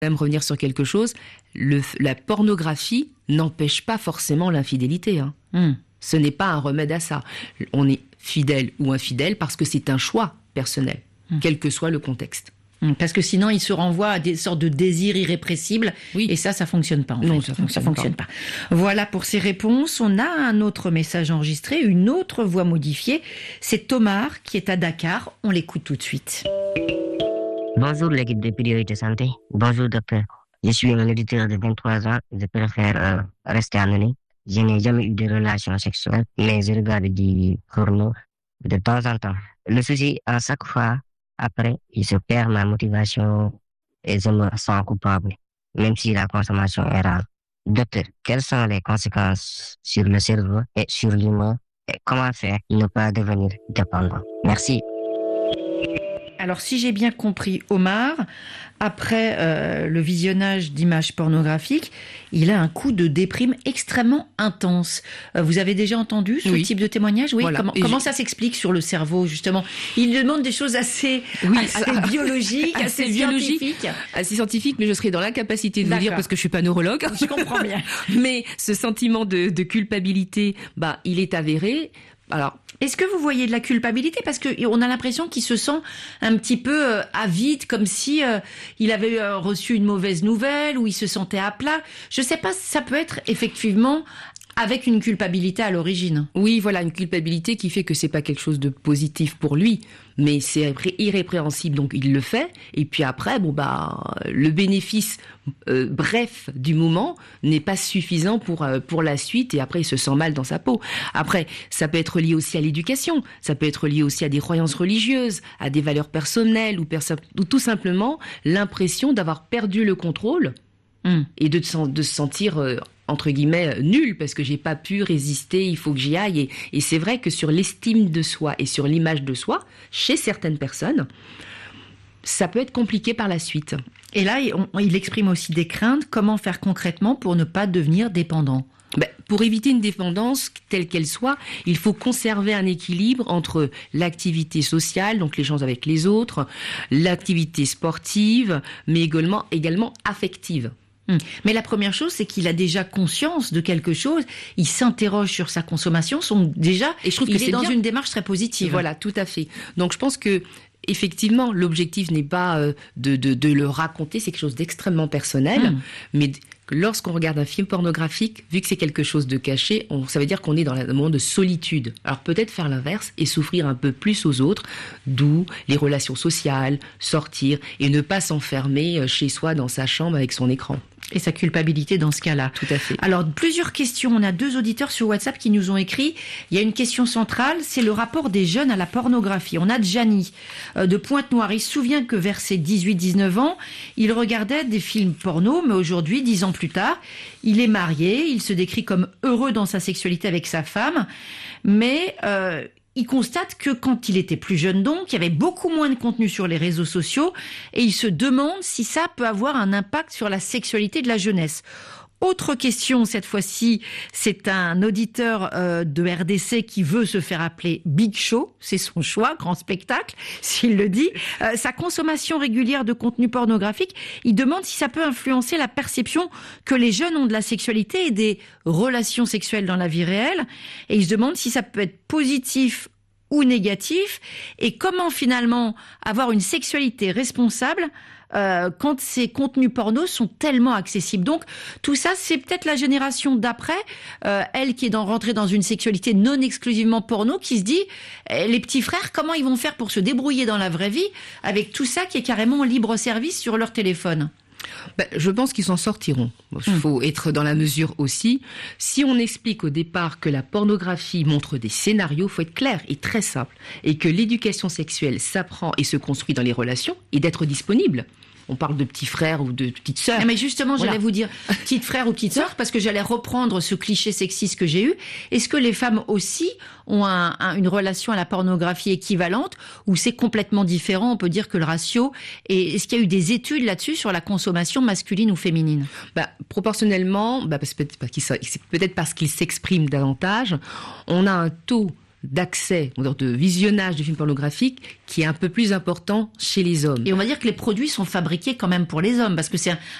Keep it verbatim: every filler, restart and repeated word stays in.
même revenir sur quelque chose. Le, la pornographie n'empêche pas forcément l'infidélité. Hein. Mm. Ce n'est pas un remède à ça. On est fidèle ou infidèle parce que c'est un choix personnel, mm. quel que soit le contexte. Parce que sinon, il se renvoie à des sortes de désirs irrépressibles. Oui. Et ça, ça fonctionne pas. En non, fait. ça fonctionne, ça fonctionne pas. pas. Voilà pour ces réponses. On a un autre message enregistré, une autre voix modifiée. C'est Tomar qui est à Dakar. On l'écoute tout de suite. Bonjour l'équipe de Priorité Santé. Bonjour docteur. Je suis un auditeur de vingt-trois ans. Je préfère euh, rester anonyme. Je n'ai jamais eu de relation sexuelle, mais je regarde du porno de temps en temps. Le souci, à chaque fois, après, il se perd ma motivation et je me sens coupable, même si la consommation est rare. Docteur, quelles sont les conséquences sur le cerveau et sur l'humain et comment faire pour ne pas devenir dépendant? Merci. Alors, si j'ai bien compris, Omar, après euh, le visionnage d'images pornographiques, il a un coup de déprime extrêmement intense. Euh, vous avez déjà entendu ce oui. type de témoignage? Oui. Voilà. Comment, comment ça s'explique sur le cerveau, justement? Il demande des choses assez, oui, assez à, biologiques, assez, assez scientifiques. Assez scientifiques, mais je serais dans l'incapacité de D'accord. vous dire parce que je suis pas neurologue. Je comprends bien. Mais ce sentiment de, de culpabilité, bah, il est avéré. Alors, est-ce que vous voyez de la culpabilité? Parce qu'on a l'impression qu'il se sent un petit peu euh, avide, comme si euh, il avait euh, reçu une mauvaise nouvelle ou il se sentait à plat. Je ne sais pas si ça peut être effectivement avec une culpabilité à l'origine. Oui, voilà, une culpabilité qui fait que c'est pas quelque chose de positif pour lui, mais c'est irrépréhensible, donc il le fait. Et puis après, bon bah, le bénéfice euh, bref du moment n'est pas suffisant pour euh, pour la suite. Et après, il se sent mal dans sa peau. Après, ça peut être lié aussi à l'éducation, ça peut être lié aussi à des croyances religieuses, à des valeurs personnelles ou, perso- ou tout simplement l'impression d'avoir perdu le contrôle mmh. et de, de se sentir euh, entre guillemets nul parce que j'ai pas pu résister, il faut que j'y aille. Et, et c'est vrai que sur l'estime de soi et sur l'image de soi, chez certaines personnes, ça peut être compliqué par la suite. Et là, on, il exprime aussi des craintes. Comment faire concrètement pour ne pas devenir dépendant? Ben, pour éviter une dépendance telle qu'elle soit, il faut conserver un équilibre entre l'activité sociale, donc l'échange avec les autres, l'activité sportive, mais également, également affective. Mais la première chose, c'est qu'il a déjà conscience de quelque chose. Il s'interroge sur sa consommation. Son, déjà, et je trouve il que est, est dans bien. Une démarche très positive. Voilà, tout à fait. Donc je pense que effectivement, l'objectif n'est pas euh, de, de, de le raconter, c'est quelque chose d'extrêmement personnel. Mmh. Mais lorsqu'on regarde un film pornographique, vu que c'est quelque chose de caché, on, ça veut dire qu'on est dans un moment de solitude. Alors peut-être faire l'inverse et s'offrir un peu plus aux autres, d'où les relations sociales, sortir et ne pas s'enfermer chez soi dans sa chambre avec son écran. Et sa culpabilité dans ce cas-là. Tout à fait. Alors, plusieurs questions. On a deux auditeurs sur WhatsApp qui nous ont écrit. Il y a une question centrale, c'est le rapport des jeunes à la pornographie. On a Gianni euh, de Pointe-Noire. Il se souvient que vers ses dix-huit dix-neuf ans, il regardait des films porno, mais aujourd'hui, dix ans plus tard, il est marié, il se décrit comme heureux dans sa sexualité avec sa femme, mais... Euh, il constate que quand il était plus jeune donc, il y avait beaucoup moins de contenu sur les réseaux sociaux et il se demande si ça peut avoir un impact sur la sexualité de la jeunesse. Autre question, cette fois-ci, c'est un auditeur euh, de R D C qui veut se faire appeler Big Show, c'est son choix, grand spectacle, s'il le dit. Euh, sa consommation régulière de contenu pornographique, il demande si ça peut influencer la perception que les jeunes ont de la sexualité et des relations sexuelles dans la vie réelle. Et il se demande si ça peut être positif ou négatif, et comment finalement avoir une sexualité responsable euh, quand ces contenus pornos sont tellement accessibles. Donc tout ça, c'est peut-être la génération d'après, euh, elle qui est dans, rentrée dans une sexualité non exclusivement porno, qui se dit, eh, les petits frères, comment ils vont faire pour se débrouiller dans la vraie vie avec tout ça qui est carrément en libre service sur leur téléphone? Ben, je pense qu'ils s'en sortiront. Il faut mmh. être dans la mesure aussi. Si on explique au départ que la pornographie montre des scénarios, il faut être clair et très simple. Et que l'éducation sexuelle s'apprend et se construit dans les relations et d'être disponible. On parle de petits frères ou de petites sœurs. Mais justement, voilà. J'allais vous dire petite frère ou petite sœur, parce que j'allais reprendre ce cliché sexiste que j'ai eu. Est-ce que les femmes aussi ont un, un, une relation à la pornographie équivalente, ou c'est complètement différent? On peut dire que le ratio... Et est-ce qu'il y a eu des études là-dessus sur la consommation masculine ou féminine? Bah, proportionnellement, bah, parce, peut-être parce qu'il, c'est peut-être parce qu'il s'exprime davantage, on a un taux d'accès, de visionnage de films pornographiques qui est un peu plus important chez les hommes. Et on va dire que les produits sont fabriqués quand même pour les hommes, parce que c'est un,